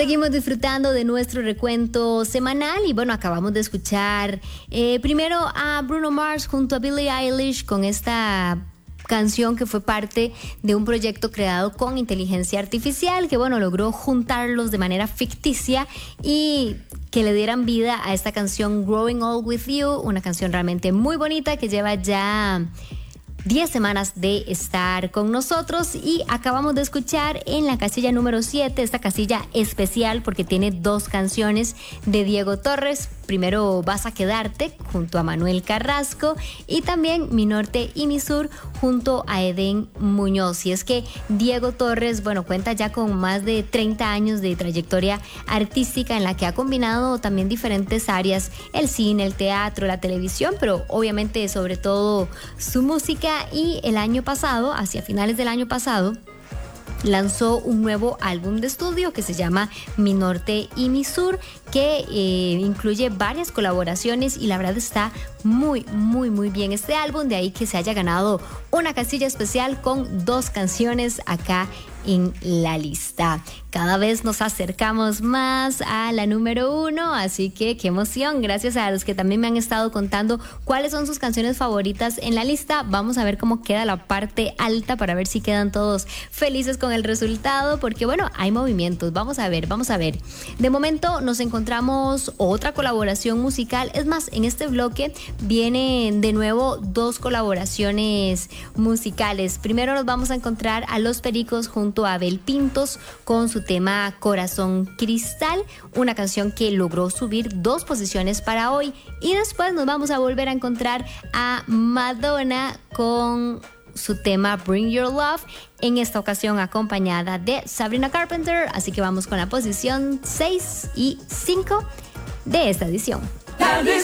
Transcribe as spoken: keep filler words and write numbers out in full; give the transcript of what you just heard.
Seguimos disfrutando de nuestro recuento semanal y bueno, acabamos de escuchar eh, primero a Bruno Mars junto a Billie Eilish con esta canción que fue parte de un proyecto creado con inteligencia artificial que bueno, logró juntarlos de manera ficticia y que le dieran vida a esta canción Growing Old With You, una canción realmente muy bonita que lleva ya diez semanas de estar con nosotros y acabamos de escuchar en la casilla número siete, esta casilla especial porque tiene dos canciones de Diego Torres. Primero Vas a Quedarte junto a Manuel Carrasco y también Mi Norte y Mi Sur junto a Edén Muñoz. Y es que Diego Torres, bueno, cuenta ya con más de treinta años de trayectoria artística en la que ha combinado también diferentes áreas, el cine, el teatro, la televisión, pero obviamente sobre todo su música. Y el año pasado, hacia finales del año pasado, lanzó un nuevo álbum de estudio que se llama Mi Norte y Mi Sur, que eh, incluye varias colaboraciones y la verdad está muy, muy, muy bien este álbum, de ahí que se haya ganado una casilla especial con dos canciones acá en la lista. Cada vez nos acercamos más a la número uno, así que qué emoción. Gracias a los que también me han estado contando cuáles son sus canciones favoritas en la lista. Vamos a ver cómo queda la parte alta para ver si quedan todos felices con el resultado, porque bueno, hay movimientos. Vamos a ver, vamos a ver. De momento nos encontramos otra colaboración musical. Es más, en este bloque vienen de nuevo dos colaboraciones musicales. Primero nos vamos a encontrar a Los Pericos junto a Abel Pintos con su tema Corazón Cristal, una canción que logró subir dos posiciones para hoy. Y después nos vamos a volver a encontrar a Madonna con su tema Bring Your Love, en esta ocasión acompañada de Sabrina Carpenter. Así que vamos con la posición seis y cinco de esta edición.